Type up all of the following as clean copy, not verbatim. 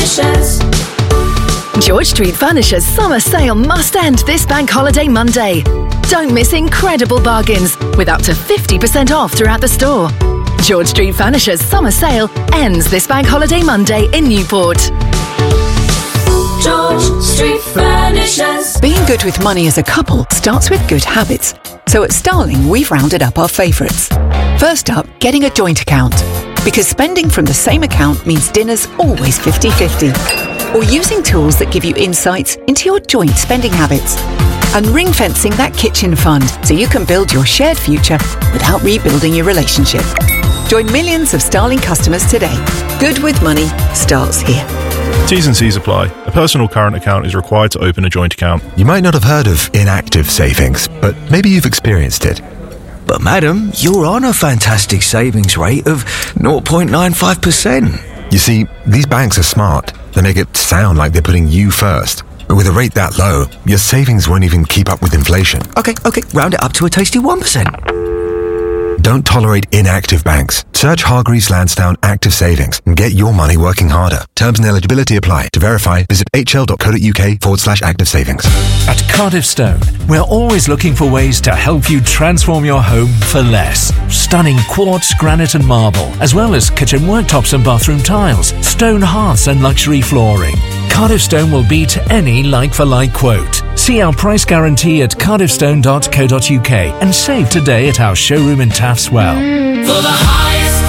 Furnishers. George Street Furnishers summer sale must end this bank holiday Monday. Don't miss incredible bargains with up to 50% off throughout the store. George Street Furnishers summer sale ends this bank holiday Monday in Newport. George Street Furnishers. Being good with money as a couple starts with good habits. So at Starling, we've rounded up our favourites. First up, getting a joint account. Because spending from the same account means dinner's always 50-50. Or using tools that give you insights into your joint spending habits. And ring-fencing that kitchen fund so you can build your shared future without rebuilding your relationship. Join millions of Starling customers today. Good with money starts here. T's and C's apply. A personal current account is required to open a joint account. You might not have heard of inactive savings, but maybe you've experienced it. But madam, you're on a fantastic savings rate of 0.95%. You see, these banks are smart. They make it sound like they're putting you first. But with a rate that low, your savings won't even keep up with inflation. Okay, round it up to a tasty 1%. Don't tolerate inactive banks. Search Hargreaves Lansdowne Active Savings and get your money working harder. Terms and eligibility apply. To verify, visit hl.co.uk/active savings. At Cardiff Stone, we're always looking for ways to help you transform your home for less. Stunning quartz, granite and marble, as well as kitchen worktops and bathroom tiles, stone hearths and luxury flooring. Cardiff Stone will beat any like-for-like quote. See our price guarantee at cardiffstone.co.uk and save today at our showroom in Taffs Well. For the highest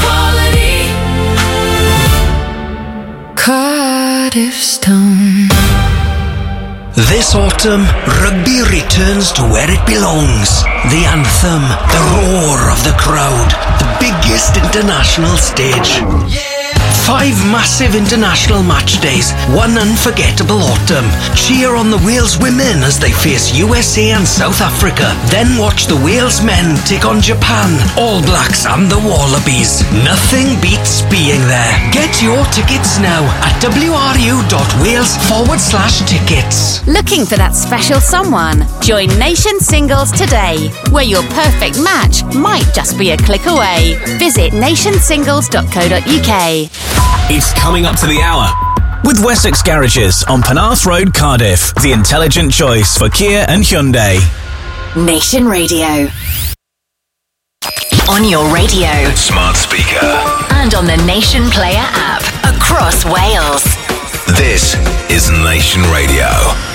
quality, Cardiff Stone. This autumn, rugby returns to where it belongs. The anthem, the roar of the crowd, the biggest international stage. 5 massive international match days, 1 unforgettable autumn. Cheer on the Wales women as they face USA and South Africa. Then watch the Wales men take on Japan, All Blacks and the Wallabies. Nothing beats being there. Get your tickets now at wru.wales/tickets. Looking for that special someone? Join Nation Singles today, where your perfect match might just be a click away. Visit nationsingles.co.uk. It's coming up to the hour. With Wessex Garages on Penarth Road, Cardiff, the intelligent choice for Kia and Hyundai. Nation Radio. On your radio, smart speaker, and on the Nation Player app across Wales. This is Nation Radio.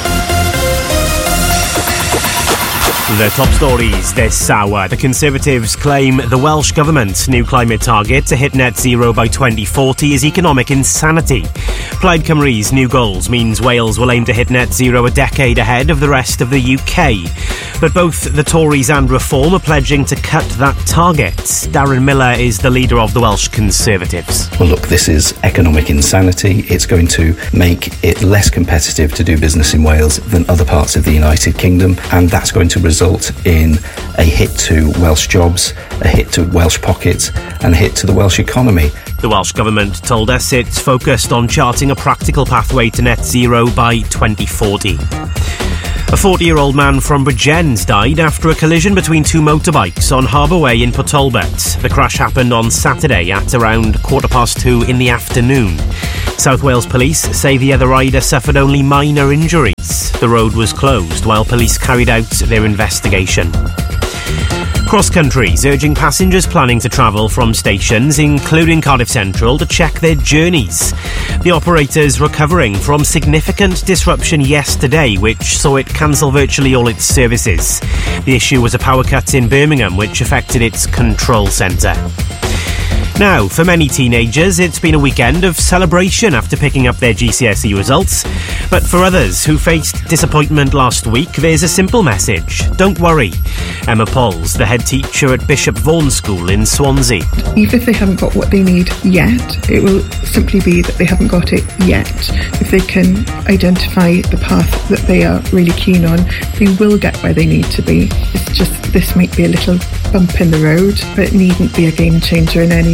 The top stories this hour. The Conservatives claim the Welsh Government's new climate target to hit net zero by 2040 is economic insanity. Plaid Cymru's new goals means Wales will aim to hit net zero a decade ahead of the rest of the UK. But both the Tories and Reform are pledging to cut that target. Darren Miller is the leader of the Welsh Conservatives. Well, look, this is economic insanity. It's going to make it less competitive to do business in Wales than other parts of the United Kingdom, and that's going to result in a hit to Welsh jobs, a hit to Welsh pockets, and a hit to the Welsh economy. The Welsh Government told us it's focused on charting a practical pathway to net zero by 2040. A 40-year-old man from Bridgends died after a collision between 2 motorbikes on Harbour Way in Port Talbot. The crash happened on Saturday at around 2:15 in the afternoon. South Wales Police say the other rider suffered only minor injuries. The road was closed while police carried out their investigation. Cross countries urging passengers planning to travel from stations, including Cardiff Central, to check their journeys. The operator's recovering from significant disruption yesterday, which saw it cancel virtually all its services. The issue was a power cut in Birmingham, which affected its control centre. Now, for many teenagers, it's been a weekend of celebration after picking up their GCSE results. But for others who faced disappointment last week, there's a simple message. Don't worry. Emma Pauls, the head teacher at Bishop Vaughan School in Swansea. Even if they haven't got what they need yet, it will simply be that they haven't got it yet. If they can identify the path that they are really keen on, they will get where they need to be. It's just this might be a little bump in the road, but it needn't be a game changer in any way.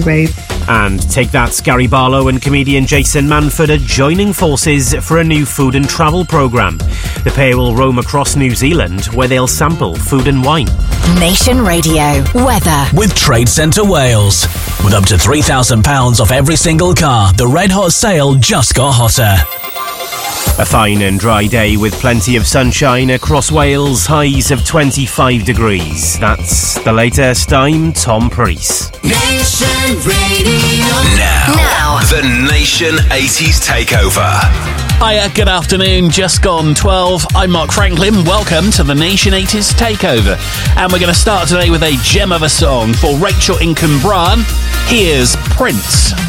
way. And Take That, Gary Barlow and comedian Jason Manford are joining forces for a new food and travel programme. The pair will roam across New Zealand where they'll sample food and wine. Nation Radio weather with Trade Centre Wales. With up to £3,000 off every single car, the Red Hot sale just got hotter. A fine and dry day with plenty of sunshine across Wales, highs of 25 degrees. That's the latest. I'm Tom Preece. Nation Radio. Now, the Nation 80s Takeover. Hiya, good afternoon, just gone 12. I'm Mark Franklin, welcome to the Nation 80s Takeover. And we're going to start today with a gem of a song for Rachel in Cwmbran. Here's Prince.